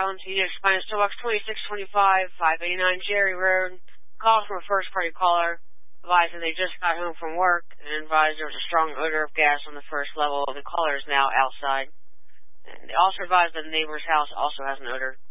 Island to Unix minus Toolbox 2625, 589 Jerry Road. Call from a first-party caller, advising they just got home from work, and advised there was a strong odor of gas on the first level. The caller is now outside. And they also advised that the neighbor's house also has an odor.